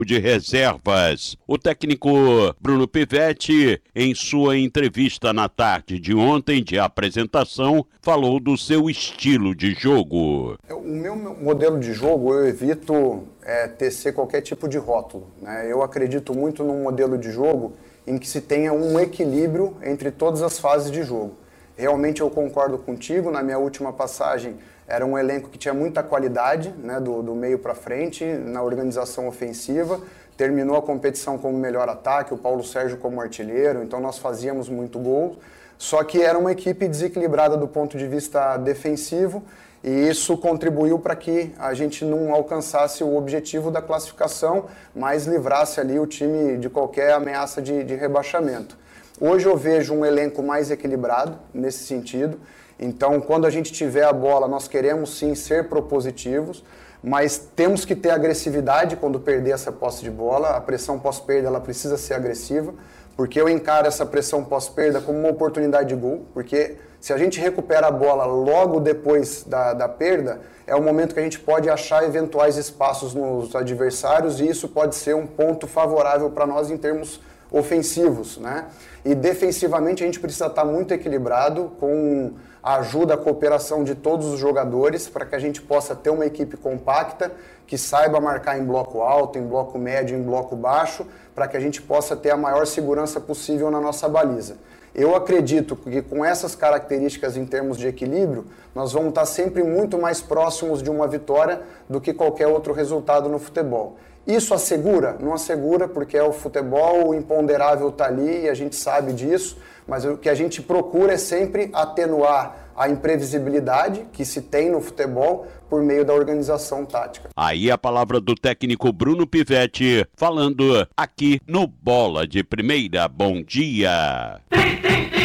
de reservas. O técnico Bruno Pivetti, em sua entrevista na tarde de ontem de apresentação, falou do seu estilo de jogo. O meu modelo de jogo, eu evito tecer qualquer tipo de rótulo, né? Eu acredito muito num modelo de jogo em que se tenha um equilíbrio entre todas as fases de jogo. Realmente eu concordo contigo, na minha última passagem era um elenco que tinha muita qualidade, né, do meio para frente, na organização ofensiva, terminou a competição como melhor ataque, o Paulo Sérgio como artilheiro, então nós fazíamos muito gol, só que era uma equipe desequilibrada do ponto de vista defensivo, e isso contribuiu para que a gente não alcançasse o objetivo da classificação, mas livrasse ali o time de qualquer ameaça de rebaixamento. Hoje eu vejo um elenco mais equilibrado nesse sentido, então quando a gente tiver a bola nós queremos sim ser propositivos, mas temos que ter agressividade quando perder essa posse de bola, a pressão pós-perda ela precisa ser agressiva, porque eu encaro essa pressão pós-perda como uma oportunidade de gol, porque se a gente recupera a bola logo depois da perda, é o momento que a gente pode achar eventuais espaços nos adversários e isso pode ser um ponto favorável para nós em termos ofensivos, né? E defensivamente a gente precisa estar muito equilibrado com a ajuda, a cooperação de todos os jogadores para que a gente possa ter uma equipe compacta que saiba marcar em bloco alto, em bloco médio, em bloco baixo, para que a gente possa ter a maior segurança possível na nossa baliza. Eu acredito que com essas características em termos de equilíbrio, nós vamos estar sempre muito mais próximos de uma vitória do que qualquer outro resultado no futebol. Isso assegura? Não assegura, porque é o futebol, o imponderável está ali e a gente sabe disso, mas o que a gente procura é sempre atenuar a imprevisibilidade que se tem no futebol por meio da organização tática. Aí a palavra do técnico Bruno Pivetti, falando aqui no Bola de Primeira. Bom dia!